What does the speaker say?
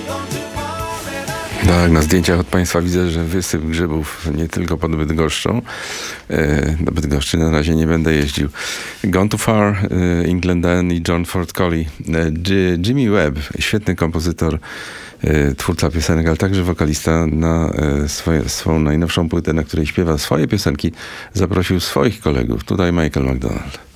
Tak, na zdjęciach od Państwa widzę, że wysyp grzybów nie tylko pod Bydgoszczą. Do Bydgoszczy na razie nie będę jeździł. Gone Too Far, England Dan i John Ford Coley. Jimmy Webb, świetny kompozytor, twórca piosenek, ale także wokalista, na swoją najnowszą płytę, na której śpiewa swoje piosenki, zaprosił swoich kolegów. Tutaj Michael McDonald.